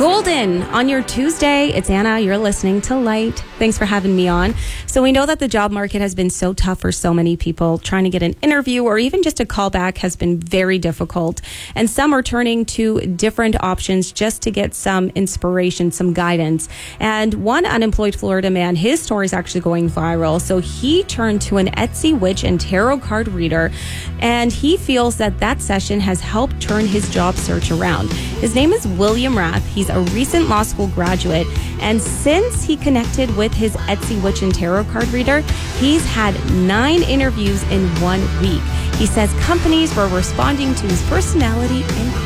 Golden on your Tuesday. It's Anna. You're listening to Light. Thanks for having me on. So we know that the job market has been so tough for so many people. Trying to get an interview or even just a call back has been very difficult. And some are turning to different options just to get some inspiration, some guidance. And one unemployed Florida man, his story is actually going viral. So he turned to an Etsy witch and tarot card reader, and he feels that that session has helped turn his job search around. His name is William Rath. He's a recent law school graduate, and since he connected with his Etsy witch and tarot card reader, he's had 9 interviews in 1 week. He says companies were responding to his personality and